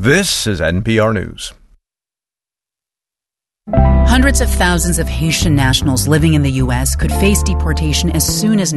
This is NPR News. Hundreds of thousands of Haitian nationals living in the U.S. could face deportation as soon as